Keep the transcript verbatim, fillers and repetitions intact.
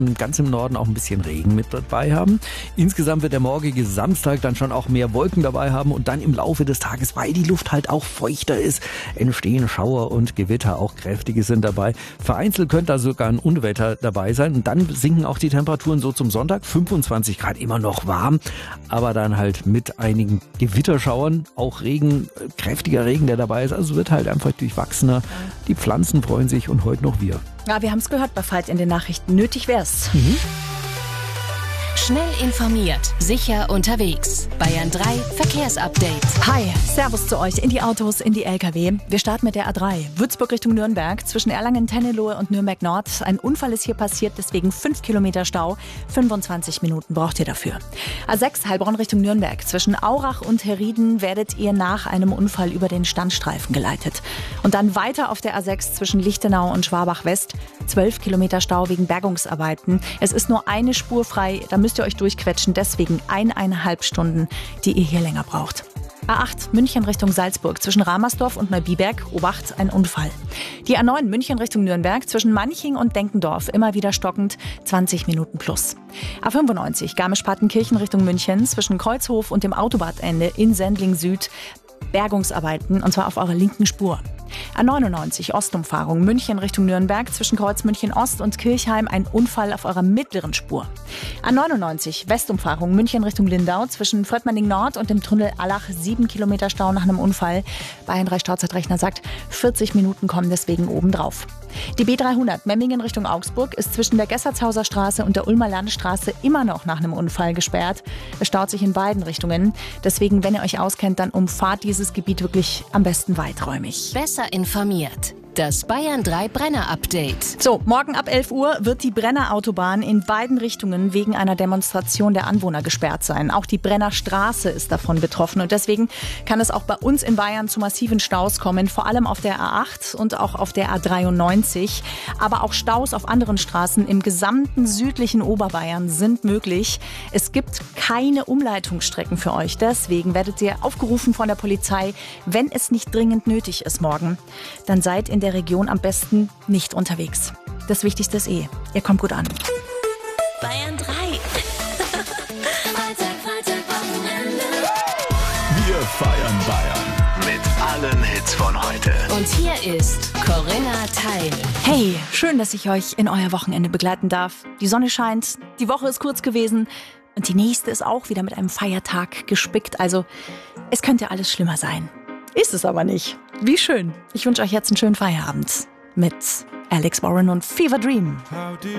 ganz im Norden auch ein bisschen Regen mit dabei haben. Insgesamt wird der morgige Samstag dann schon auch mehr Wolken dabei haben und dann im Laufe des Tages, weil die Luft halt auch feuchter ist, entstehen Schauer und Gewitter, auch kräftige sind dabei. Vereinzelt könnte da sogar ein Unwetter dabei sein und dann sinken auch die Temperaturen so zum Sonntag. fünfundzwanzig Grad, immer noch warm, aber dann halt mit einigen Gewitterschauern, auch Regen, kräftiger Regen, der dabei ist. Also wird halt einfach durchwachsener. Die Pflanzen freuen sich und heute noch wir. Ja, wir haben es gehört bei Veit in den Nachrichten. Nötig wär's. Mhm. Schnell informiert, sicher unterwegs. Bayern drei Verkehrsupdate. Hi, Servus zu euch in die Autos, in die L K W. Wir starten mit der A drei. Würzburg Richtung Nürnberg, zwischen Erlangen-Tennelohe und Nürnberg-Nord. Ein Unfall ist hier passiert, deswegen fünf Kilometer Stau. fünfundzwanzig Minuten braucht ihr dafür. A sechs, Heilbronn Richtung Nürnberg. Zwischen Aurach und Herrieden werdet ihr nach einem Unfall über den Standstreifen geleitet. Und dann weiter auf der A sechs zwischen Lichtenau und Schwabach-West. zwölf Kilometer Stau wegen Bergungsarbeiten. Es ist nur eine Spur frei, da müsst ihr euch durchquetschen, deswegen eineinhalb Stunden, die ihr hier länger braucht. A acht, München Richtung Salzburg, zwischen Ramersdorf und Neubiberg, Obacht, ein Unfall. Die A neun, München Richtung Nürnberg, zwischen Manching und Denkendorf, immer wieder stockend, zwanzig Minuten plus. A fünfundneunzig, Garmisch-Partenkirchen Richtung München, zwischen Kreuzhof und dem Autobahnende in Sendling Süd, Bergungsarbeiten, und zwar auf eurer linken Spur. A neunundneunzig, Ostumfahrung, München Richtung Nürnberg, zwischen Kreuz München Ost und Kirchheim, ein Unfall auf eurer mittleren Spur. A neunundneunzig, Westumfahrung, München Richtung Lindau, zwischen Fröttmanning Nord und dem Tunnel Allach, sieben Kilometer Stau nach einem Unfall. Bayern drei Stauzeitrechner sagt, vierzig Minuten kommen deswegen obendrauf. Die B dreihundert, Memmingen Richtung Augsburg, ist zwischen der Gessertshauser Straße und der Ulmer Landstraße immer noch nach einem Unfall gesperrt. Es staut sich in beiden Richtungen. Deswegen, wenn ihr euch auskennt, dann umfahrt dieses Gebiet wirklich am besten weiträumig. Besser informiert. Das Bayern drei Brenner-Update. So, morgen ab elf Uhr wird die Brenner-Autobahn in beiden Richtungen wegen einer Demonstration der Anwohner gesperrt sein. Auch die Brenner Straße ist davon betroffen und deswegen kann es auch bei uns in Bayern zu massiven Staus kommen, vor allem auf der A acht und auch auf der A dreiundneunzig. Aber auch Staus auf anderen Straßen im gesamten südlichen Oberbayern sind möglich. Es gibt keine Umleitungsstrecken für euch. Deswegen werdet ihr aufgerufen von der Polizei, wenn es nicht dringend nötig ist morgen, dann seid in der Region am besten nicht unterwegs. Das Wichtigste ist eh, ihr kommt gut an. Bayern drei. Wir feiern Bayern mit allen Hits von heute. Und hier ist Corinna Teil. Hey, schön, dass ich euch in euer Wochenende begleiten darf. Die Sonne scheint, die Woche ist kurz gewesen und die nächste ist auch wieder mit einem Feiertag gespickt. Also, es könnte alles schlimmer sein. Ist es aber nicht. Wie schön. Ich wünsche euch jetzt einen schönen Feierabend mit Alex Warren und Fever Dream.